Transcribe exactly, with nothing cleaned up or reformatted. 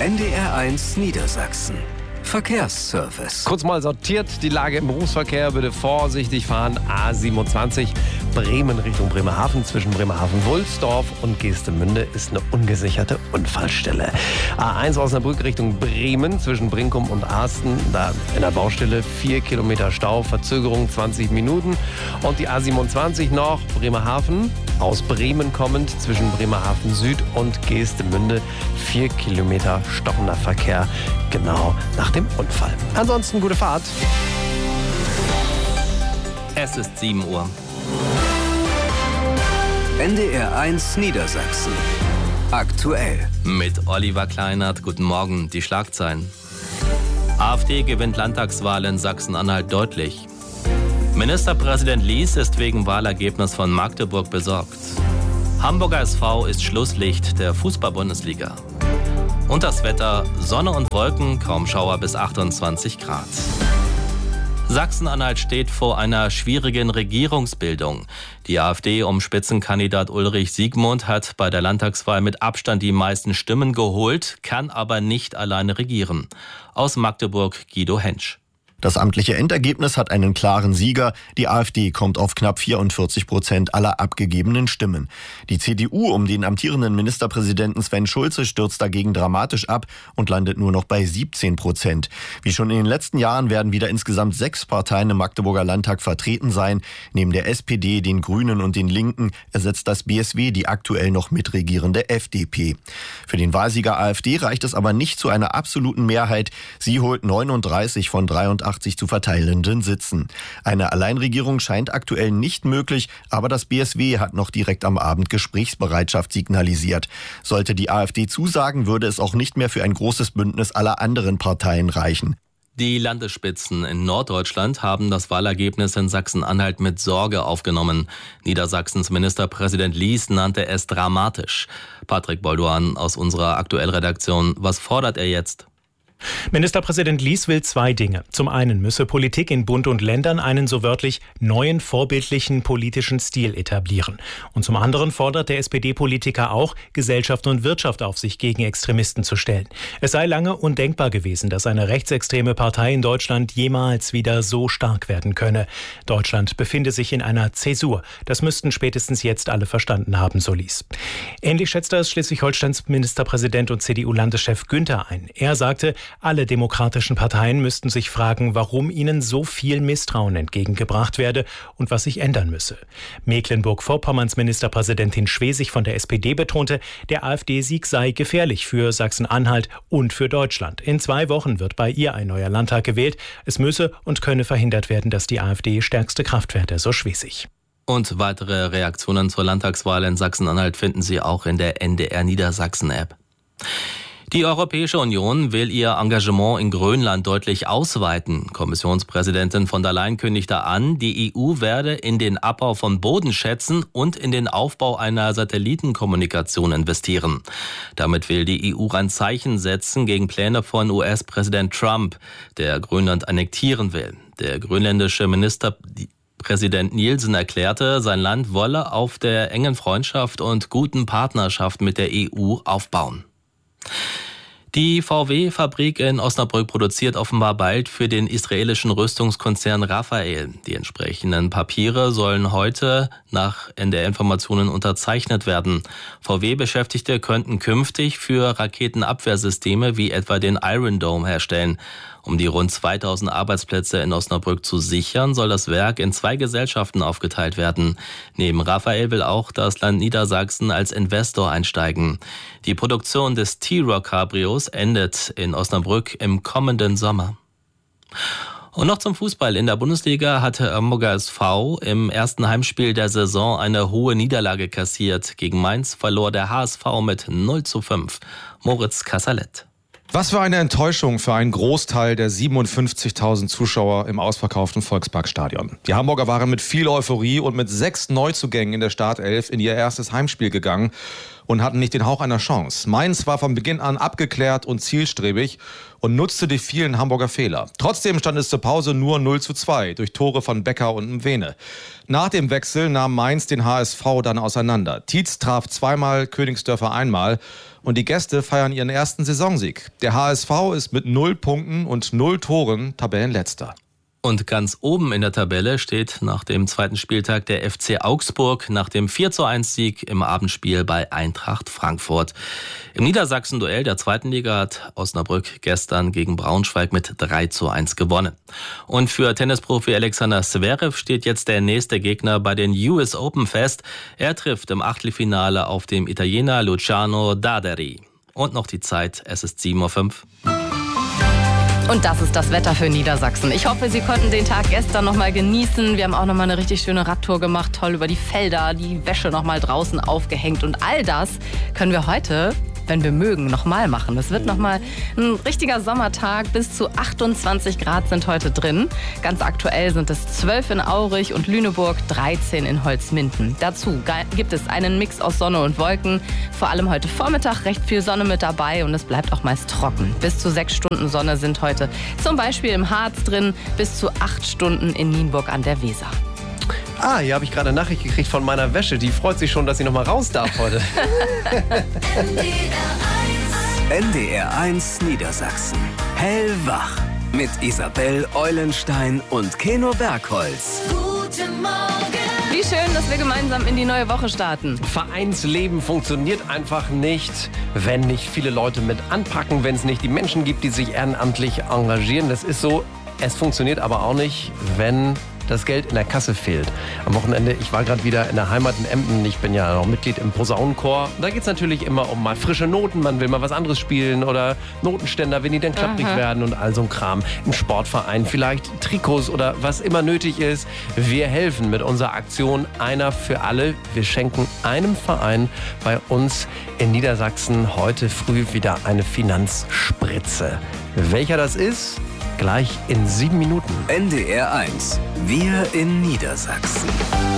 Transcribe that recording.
N D R eins Niedersachsen. Verkehrsservice. Kurz mal sortiert die Lage im Berufsverkehr. Bitte vorsichtig fahren. A siebenundzwanzig Bremen Richtung Bremerhaven. Zwischen Bremerhaven-Wulsdorf und Geestemünde ist eine ungesicherte Unfallstelle. A eins Osnabrück Richtung Bremen. Zwischen Brinkum und Arsten. Da in der Baustelle vier Kilometer Stau. Verzögerung zwanzig Minuten. Und die A siebenundzwanzig noch Bremerhaven. Aus Bremen kommend. Zwischen Bremerhaven Süd und Geestemünde. vier Kilometer stockender Verkehr. Genau nach dem Unfall. Ansonsten gute Fahrt. Es ist sieben Uhr. N D R eins Niedersachsen. Aktuell. Mit Oliver Kleinert. Guten Morgen. Die Schlagzeilen. AfD gewinnt Landtagswahl in Sachsen-Anhalt deutlich. Ministerpräsident Lies ist wegen Wahlergebnis von Magdeburg besorgt. Hamburger S V ist Schlusslicht der Fußball-Bundesliga. Und das Wetter, Sonne und Wolken, kaum Schauer bis achtundzwanzig Grad. Sachsen-Anhalt steht vor einer schwierigen Regierungsbildung. Die AfD um Spitzenkandidat Ulrich Siegmund hat bei der Landtagswahl mit Abstand die meisten Stimmen geholt, kann aber nicht alleine regieren. Aus Magdeburg Guido Hensch. Das amtliche Endergebnis hat einen klaren Sieger. Die AfD kommt auf knapp vierundvierzig Prozent aller abgegebenen Stimmen. Die C D U um den amtierenden Ministerpräsidenten Sven Schulze stürzt dagegen dramatisch ab und landet nur noch bei siebzehn Prozent. Wie schon in den letzten Jahren werden wieder insgesamt sechs Parteien im Magdeburger Landtag vertreten sein. Neben der S P D, den Grünen und den Linken ersetzt das B S W die aktuell noch mitregierende F D P. Für den Wahlsieger AfD reicht es aber nicht zu einer absoluten Mehrheit. Sie holt neununddreißig von dreiundachtzig zu verteilenden Sitzen. Eine Alleinregierung scheint aktuell nicht möglich, aber das B S W hat noch direkt am Abend Gesprächsbereitschaft signalisiert. Sollte die AfD zusagen, würde es auch nicht mehr für ein großes Bündnis aller anderen Parteien reichen. Die Landesspitzen in Norddeutschland haben das Wahlergebnis in Sachsen-Anhalt mit Sorge aufgenommen. Niedersachsens Ministerpräsident Lies nannte es dramatisch. Patrick Bolduan aus unserer Aktuellredaktion. Was fordert er jetzt? Ministerpräsident Lies will zwei Dinge. Zum einen müsse Politik in Bund und Ländern einen so wörtlich neuen vorbildlichen politischen Stil etablieren. Und zum anderen fordert der S P D-Politiker auch, Gesellschaft und Wirtschaft auf sich gegen Extremisten zu stellen. Es sei lange undenkbar gewesen, dass eine rechtsextreme Partei in Deutschland jemals wieder so stark werden könne. Deutschland befinde sich in einer Zäsur. Das müssten spätestens jetzt alle verstanden haben, so Lies. Ähnlich schätzte es Schleswig-Holsteins Ministerpräsident und C D U-Landeschef Günther ein. Er sagte, alle demokratischen Parteien müssten sich fragen, warum ihnen so viel Misstrauen entgegengebracht werde und was sich ändern müsse. Mecklenburg-Vorpommerns Ministerpräsidentin Schwesig von der S P D betonte, der AfD-Sieg sei gefährlich für Sachsen-Anhalt und für Deutschland. In zwei Wochen wird bei ihr ein neuer Landtag gewählt. Es müsse und könne verhindert werden, dass die AfD stärkste Kraft werde, so Schwesig. Und weitere Reaktionen zur Landtagswahl in Sachsen-Anhalt finden Sie auch in der N D R Niedersachsen-App. Die Europäische Union will ihr Engagement in Grönland deutlich ausweiten. Kommissionspräsidentin von der Leyen kündigte an, die E U werde in den Abbau von Bodenschätzen und in den Aufbau einer Satellitenkommunikation investieren. Damit will die E U ein Zeichen setzen gegen Pläne von U S-Präsident Trump, der Grönland annektieren will. Der grönländische Ministerpräsident Nielsen erklärte, sein Land wolle auf der engen Freundschaft und guten Partnerschaft mit der E U aufbauen. Die V W-Fabrik in Osnabrück produziert offenbar bald für den israelischen Rüstungskonzern Rafael. Die entsprechenden Papiere sollen heute nach N D R-Informationen unterzeichnet werden. V W-Beschäftigte könnten künftig für Raketenabwehrsysteme wie etwa den Iron Dome herstellen. Um die rund zweitausend Arbeitsplätze in Osnabrück zu sichern, soll das Werk in zwei Gesellschaften aufgeteilt werden. Neben Rafael will auch das Land Niedersachsen als Investor einsteigen. Die Produktion des T-Roc Cabrios endet in Osnabrück im kommenden Sommer. Und noch zum Fußball. In der Bundesliga hatte Hamburger S V im ersten Heimspiel der Saison eine hohe Niederlage kassiert. Gegen Mainz verlor der H S V mit null zu fünf. Moritz Kassalet. Was für eine Enttäuschung für einen Großteil der siebenundfünfzigtausend Zuschauer im ausverkauften Volksparkstadion. Die Hamburger waren mit viel Euphorie und mit sechs Neuzugängen in der Startelf in ihr erstes Heimspiel gegangen. und hatten nicht den Hauch einer Chance. Mainz war von Beginn an abgeklärt und zielstrebig und nutzte die vielen Hamburger Fehler. Trotzdem stand es zur Pause nur null zu zwei durch Tore von Becker und Mwene. Nach dem Wechsel nahm Mainz den H S V dann auseinander. Tietz traf zweimal, Königsdörfer einmal und die Gäste feiern ihren ersten Saisonsieg. Der H S V ist mit null Punkten und null Toren Tabellenletzter. Und ganz oben in der Tabelle steht nach dem zweiten Spieltag der F C Augsburg nach dem vier zu eins Sieg im Abendspiel bei Eintracht Frankfurt. Im Niedersachsen-Duell der zweiten Liga hat Osnabrück gestern gegen Braunschweig mit drei zu eins gewonnen. Und für Tennisprofi Alexander Zverev steht jetzt der nächste Gegner bei den U S Open fest. Er trifft im Achtelfinale auf den Italiener Luciano Daderi. Und noch die Zeit, es ist sieben Uhr fünf. Und das ist das Wetter für Niedersachsen. Ich hoffe, Sie konnten den Tag gestern noch mal genießen. Wir haben auch noch mal eine richtig schöne Radtour gemacht, toll über die Felder, die Wäsche noch mal draußen aufgehängt. Und all das können wir heute, wenn wir mögen, noch mal machen. Es wird noch mal ein richtiger Sommertag. Bis zu achtundzwanzig Grad sind heute drin. Ganz aktuell sind es zwölf in Aurich und Lüneburg, dreizehn in Holzminden. Dazu gibt es einen Mix aus Sonne und Wolken. Vor allem heute Vormittag recht viel Sonne mit dabei und es bleibt auch meist trocken. Bis zu sechs Stunden Sonne sind heute zum Beispiel im Harz drin, bis zu acht Stunden in Nienburg an der Weser. Ah, hier habe ich gerade eine Nachricht gekriegt von meiner Wäsche. Die freut sich schon, dass sie noch mal raus darf heute. N D R eins Niedersachsen. Hellwach. Mit Isabel Eulenstein und Keno Bergholz. Guten Morgen. Wie schön, dass wir gemeinsam in die neue Woche starten. Vereinsleben funktioniert einfach nicht, wenn nicht viele Leute mit anpacken, wenn es nicht die Menschen gibt, die sich ehrenamtlich engagieren. Das ist so. Es funktioniert aber auch nicht, wenn das Geld in der Kasse fehlt. Am Wochenende, ich war gerade wieder in der Heimat in Emden. Ich bin ja noch Mitglied im Posaunenchor. Da geht es natürlich immer um mal frische Noten. Man will mal was anderes spielen oder Notenständer, wenn die dann klapprig Aha. werden und all so ein Kram. Im Sportverein vielleicht Trikots oder was immer nötig ist. Wir helfen mit unserer Aktion Einer für alle. Wir schenken einem Verein bei uns in Niedersachsen heute früh wieder eine Finanzspritze. Welcher das ist? Gleich in sieben Minuten. N D R eins. Wir in Niedersachsen.